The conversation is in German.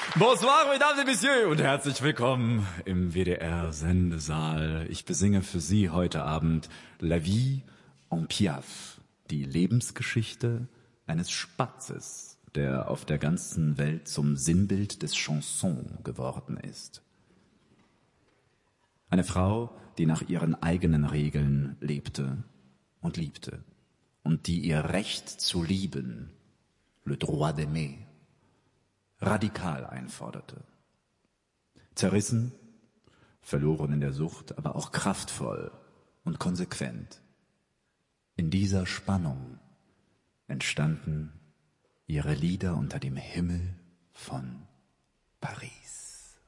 Bonsoir, mesdames et messieurs, und herzlich willkommen im WDR-Sendesaal. Ich besinge für Sie heute Abend La Vie en Piaf, die Lebensgeschichte eines Spatzes, der auf der ganzen Welt zum Sinnbild des Chanson geworden ist. Eine Frau, die nach ihren eigenen Regeln lebte und liebte und die ihr Recht zu lieben, le droit d'aimer, radikal einforderte. Zerrissen, verloren in der Sucht, aber auch kraftvoll und konsequent. In dieser Spannung entstanden ihre Lieder unter dem Himmel von Paris.